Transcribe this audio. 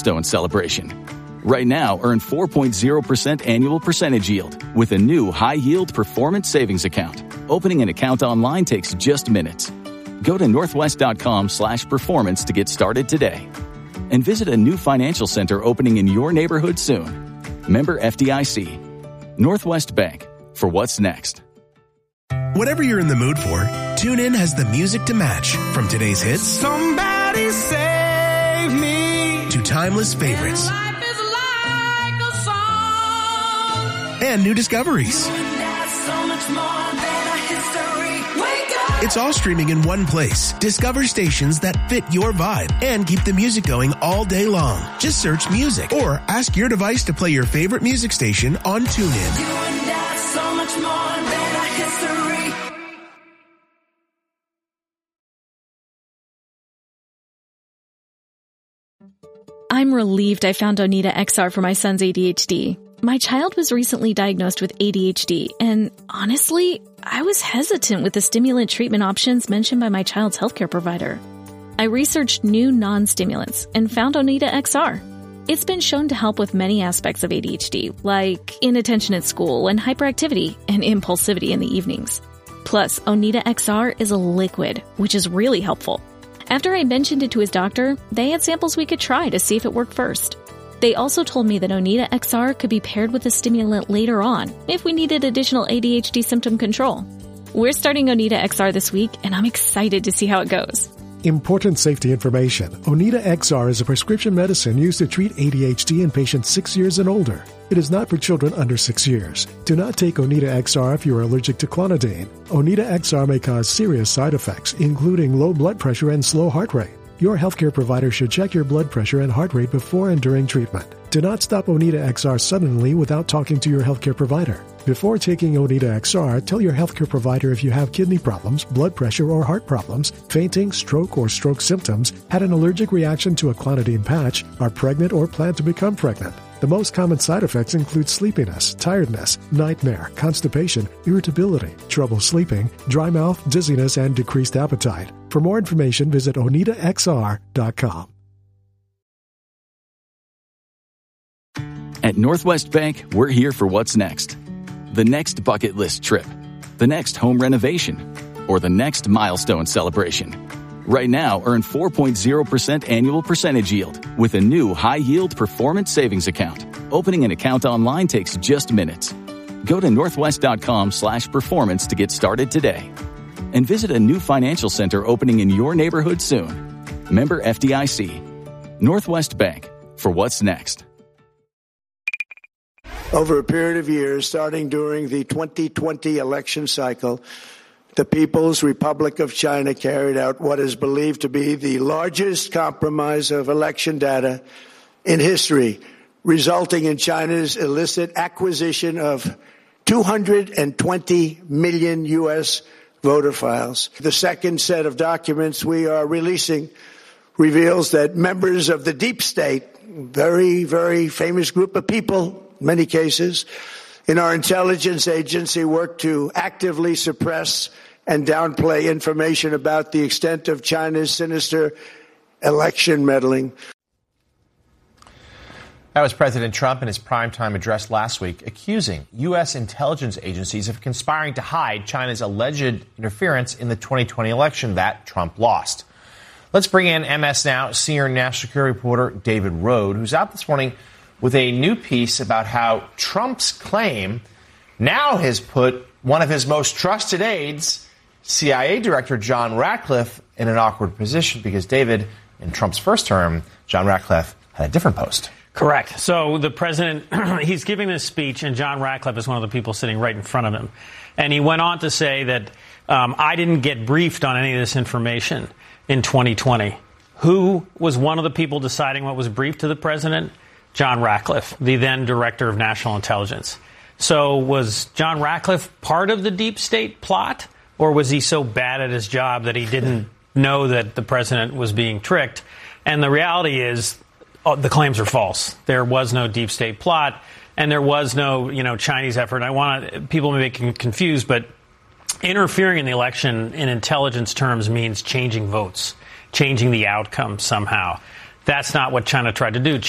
milestone celebration. Right now, earn 4.0% annual percentage yield with a new high-yield performance savings account. Opening an account online takes just minutes. Go to northwest.com/performance to get started today. And visit a new financial center opening in your neighborhood soon. Member FDIC. Northwest Bank. For what's next. Whatever you're in the mood for, TuneIn has the music to match. From today's hits, Somebody Save Me, to timeless favorites. Life is like a song. And new discoveries. So much more than a history. Wake up. It's all streaming in one place. Discover stations that fit your vibe and keep the music going all day long. Just search music or ask your device to play your favorite music station on TuneIn. You and I, so much more than a history. I'm relieved I found Oneida XR for my son's ADHD. My child was recently diagnosed with ADHD, and honestly, I was hesitant with the stimulant treatment options mentioned by my child's healthcare provider. I researched new non-stimulants and found Oneida XR. It's been shown to help with many aspects of ADHD, like inattention at school and hyperactivity and impulsivity in the evenings. Plus, Oneida XR is a liquid, which is really helpful. After I mentioned it to his doctor, they had samples we could try to see if it worked first. They also told me that Oneida XR could be paired with a stimulant later on if we needed additional ADHD symptom control. We're starting Oneida XR this week, and I'm excited to see how it goes. Important safety information. Oneida XR is a prescription medicine used to treat ADHD in patients 6 years and older. It is not for children under 6 years. Do not take Oneida XR if you are allergic to clonidine. Oneida XR may cause serious side effects, including low blood pressure and slow heart rate. Your healthcare provider should check your blood pressure and heart rate before and during treatment. Do not stop Oneida XR suddenly without talking to your healthcare provider. Before taking Oneida XR, tell your healthcare provider if you have kidney problems, blood pressure or heart problems, fainting, stroke or stroke symptoms, had an allergic reaction to a clonidine patch, are pregnant or plan to become pregnant. The most common side effects include sleepiness, tiredness, nightmare, constipation, irritability, trouble sleeping, dry mouth, dizziness, and decreased appetite. For more information, visit OneidaXR.com. At Northwest Bank, we're here for what's next. The next bucket list trip, the next home renovation, or the next milestone celebration. Right now, earn 4.0% annual percentage yield with a new high-yield performance savings account. Opening an account online takes just minutes. Go to northwest.com/performance to get started today. And visit a new financial center opening in your neighborhood soon. Member FDIC. Northwest Bank. For what's next. Over a period of years, starting during the 2020 election cycle, the People's Republic of China carried out what is believed to be the largest compromise of election data in history, resulting in China's illicit acquisition of 220 million U.S. voter files. The second set of documents we are releasing reveals that members of the deep state, very, very famous group of people, in many cases, in our intelligence agency work to actively suppress and downplay information about the extent of China's sinister election meddling. That was President Trump in his primetime address last week, accusing U.S. intelligence agencies of conspiring to hide China's alleged interference in the 2020 election that Trump lost. Let's bring in MS Now senior national security reporter David Rode, who's out this morning with a new piece about how Trump's claim now has put one of his most trusted aides, CIA Director John Ratcliffe, in an awkward position because, David, in Trump's first term, John Ratcliffe had a different post. Correct. So the president, he's giving this speech, and John Ratcliffe is one of the people sitting right in front of him. And he went on to say that I didn't get briefed on any of this information in 2020. Who was one of the people deciding what was briefed to the president? John Ratcliffe, the then director of national intelligence. So was John Ratcliffe part of the deep state plot, or was he so bad at his job that he didn't know that the president was being tricked? And the reality is the claims are false. There was no deep state plot, and there was no, Chinese effort. People may get confused, but interfering in the election in intelligence terms means changing votes, changing the outcome somehow. That's not what China tried to do.